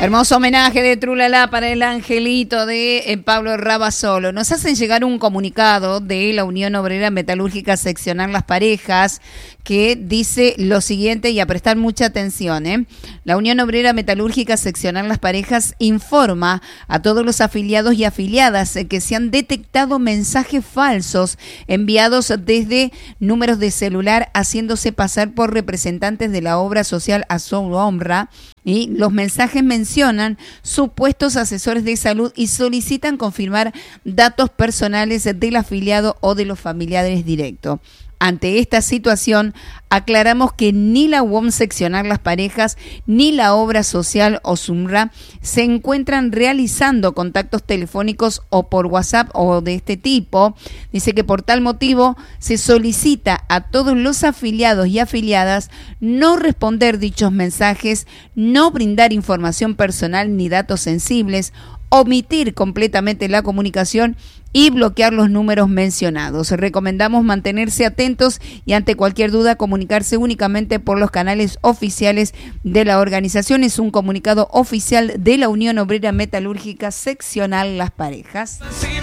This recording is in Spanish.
Hermoso homenaje de Trulala para el angelito de Pablo Rabasolo. Nos hacen llegar un comunicado de la Unión Obrera Metalúrgica Seccional Las Parejas que dice lo siguiente, y a prestar mucha atención. La Unión Obrera Metalúrgica Seccional Las Parejas informa a todos los afiliados y afiliadas que se han detectado mensajes falsos enviados desde números de celular haciéndose pasar por representantes de la obra social Asombra. Y los mensajes mencionan supuestos asesores de salud y solicitan confirmar datos personales del afiliado o de los familiares directos. Ante esta situación, aclaramos que ni la UOM Seccional Las Parejas ni la obra social Osumra se encuentran realizando contactos telefónicos o por WhatsApp o de este tipo. Dice que por tal motivo se solicita a todos los afiliados y afiliadas no responder dichos mensajes, no brindar información personal ni datos sensibles, omitir completamente la comunicación y bloquear los números mencionados. Recomendamos mantenerse atentos y ante cualquier duda comunicarse únicamente por los canales oficiales de la organización. Es un comunicado oficial de la Unión Obrera Metalúrgica Seccional Las Parejas.